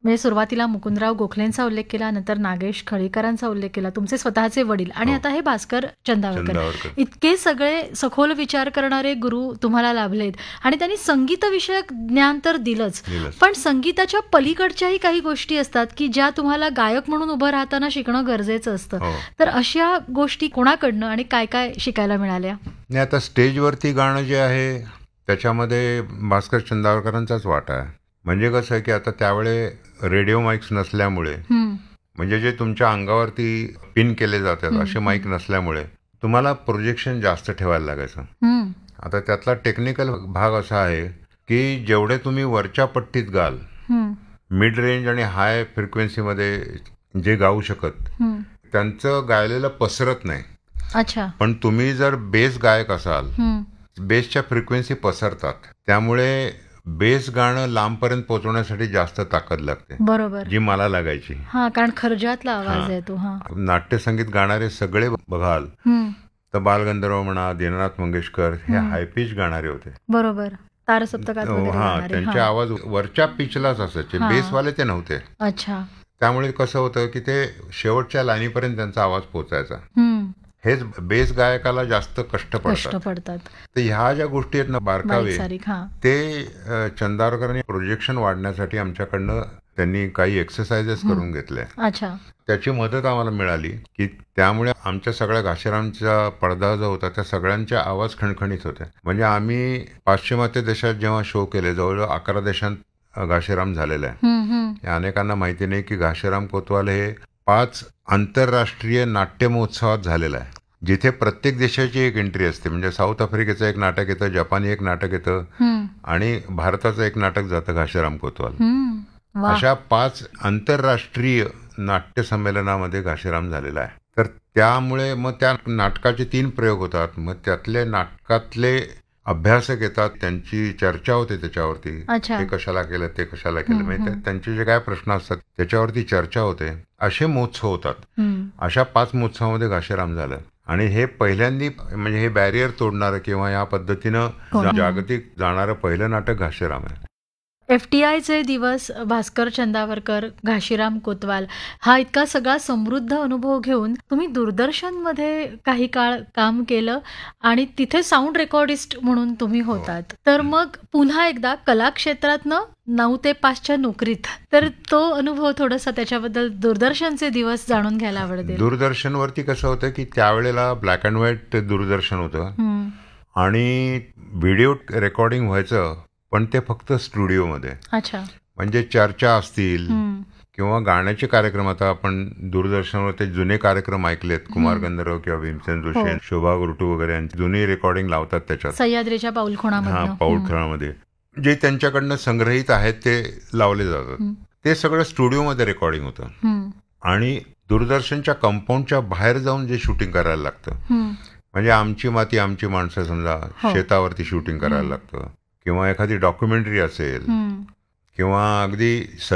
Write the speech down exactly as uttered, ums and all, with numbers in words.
म्हणजे सुरुवातीला मुकुंदराव गोखलेंचा उल्लेख केला, नंतर नागेश खळीकरांचा उल्लेख केला, तुमचे स्वतःचे वडील आणि हो. आता हे भास्कर चंदावरकर. चंदावरकर. इतके सगळे सखोल विचार करणारे गुरु तुम्हाला लाभलेत आणि त्यांनी संगीतविषयक ज्ञान तर दिलंच, दिलंच. पण संगीताच्या पलीकडच्याही काही गोष्टी असतात की ज्या तुम्हाला गायक म्हणून उभं राहताना शिकणं गरजेचं असतं. हो. तर अशा गोष्टी कोणाकडनं आणि काय काय शिकायला मिळाल्या? नाही, आता स्टेजवरती गाणं जे आहे त्याच्यामध्ये भास्कर चंदावरकरांचाच वाटा आहे. म्हणजे कसं आहे की आता त्यावेळे रेडिओ माईक्स नसल्यामुळे, हम्म, म्हणजे जे तुमच्या अंगावरती पिन केले जातात हम्म, असे माईक नसल्यामुळे तुम्हाला प्रोजेक्शन जास्त ठेवायला लागायचं. हम्म, आता त्यातला टेक्निकल भाग असा आहे की जेवढे तुम्ही वरच्या पट्टीत गाल, हम्म, मिड रेंज आणि हाय फ्रिक्वेन्सीमध्ये जे गाऊ शकत, हम्म. त्यांचं गायलेलं पसरत नाही. अच्छा. पण तुम्ही जर बेस गायक असाल, हम्म, बेसच्या फ्रिक्वेन्सी पसरतात, त्यामुळे बेस गाणं लांबपर्यंत पोहोचवण्यासाठी जास्त ताकद लागते, बरोबर. जी मला लागायची. हा, कारण खर्जातला आवाज हा. आहे तो. हा. नाट्यसंगीत गाणारे सगळे बघाल हम्म, तर बालगंधर्व म्हणा, दीनानाथ मंगेशकर हे हम्म. हाय पिच गाणारे होते. बरोबर. तारसप्तकात वगैरे हा, गाणारे. त्यांचे हा. आवाज वरच्या पिचलाच असायचे, हा. बेसवाले ते नव्हते. अच्छा. त्यामुळे कसं होतं की ते शेवटच्या लाईनीपर्यंत त्यांचा आवाज पोहोचायचा. हम्म. हेच बेस गायकाला जास्त कष्ट कष्ट पडतात. पडतात. तर ह्या ज्या गोष्टी आहेत ना बारकावे, बारीक-सारीक. हा. ते अ, चंदावरकरांनी प्रोजेक्शन वाढण्यासाठी आमच्याकडनं त्यांनी काही एक्सरसाइजेस करून घेतल्या. अच्छा. त्याची मदत आम्हाला मिळाली की त्यामुळे आमच्या सगळ्या घाशीरामचा पडदा जो होता त्या सगळ्यांचे आवाज खणखणीत होते. म्हणजे आम्ही पाश्चिमात्य देशात जेव्हा शो केले, जवळजवळ अकरा देशांत अ, घाशीराम झालेला आहे. हम्म, हम्म. हे अनेकांना माहिती नाही की घाशीराम कोतवाल हे पाच आंतरराष्ट्रीय नाट्य महोत्सवात झालेला आहे, जिथे प्रत्येक देशाची एक एंट्री असते. म्हणजे साऊथ आफ्रिकेचं एक नाटक येतं, जपानी एक नाटक येतं हम्म, आणि भारताचं एक नाटक जातं घाशीराम कोतवाल. हम्म. वा. अशा पाच आंतरराष्ट्रीय नाट्य संमेलनामध्ये घाशीराम झालेला आहे. तर त्यामुळे मग त्या नाटकाचे तीन प्रयोग होतात. मग त्यातले नाटकातले अभ्यासक येतात, त्यांची चर्चा होते त्याच्यावरती. अच्छा. ते कशाला केलं, ते कशाला केलं, हम्म, म्हणजे हम्म. त्यांचे जे काय प्रश्न असतात त्याच्यावरती चर्चा होते. असे महोत्सव होतात. हम्म. अशा पाच महोत्सवामध्ये घाशीराम झालं आणि हे पहिल्यांदी म्हणजे हे बॅरियर तोडणारं किंवा या पद्धतीनं कोण? जा- जागतिक जाणारं पहिलं नाटक घाशीराम आहे. एफटीआयचे दिवस, भास्कर चंदावरकर, घाशीराम कोतवाल, हा इतका सगळा समृद्ध अनुभव घेऊन तुम्ही दूरदर्शनमध्ये काही काळ काम केलं आणि तिथे साऊंड रेकॉर्डिस्ट म्हणून तुम्ही होतात. तर मग पुन्हा एकदा कला क्षेत्रातनं नऊ ते पाचच्या नोकरीत, तर तो अनुभव थोडासा त्याच्याबद्दल दूरदर्शनचे दिवस जाणून घ्यायला आवडतील. दूरदर्शनवरती कसं होतं की त्यावेळेला ब्लॅक अँड व्हाईट दूरदर्शन होतं हम्म. आणि व्हिडिओ रेकॉर्डिंग व्हायचं, पण ते फक्त स्टुडिओमध्ये. अच्छा. म्हणजे चर्चा असतील हम्म. किंवा गाण्याचे कार्यक्रम. आता आपण दूरदर्शनवर ते जुने कार्यक्रम ऐकलेत, कुमार गंधर्व किंवा भीमसेन जोशी, हो. शोभा गुरटू वगैरे यांची जुनी रेकॉर्डिंग लावतात त्याच्यात. सह्याद्रीच्या हा, पाऊलखुणामधनं. पाऊलखुणामध्ये जे त्यांच्याकडनं संग्रहित आहेत ते लावले जातात. हम्म. ते सगळं स्टुडिओमध्ये रेकॉर्डिंग होतं हम्म. आणि दूरदर्शनच्या कंपाऊंडच्या बाहेर जाऊन जे शूटिंग करायला लागतं, हम्म. म्हणजे आमची माती आमची माणसं, समजा हो. शेतावरती शूटिंग करायला लागतं किंवा एखादी डॉक्युमेंटरी असेल हम्म. किंवा अगदी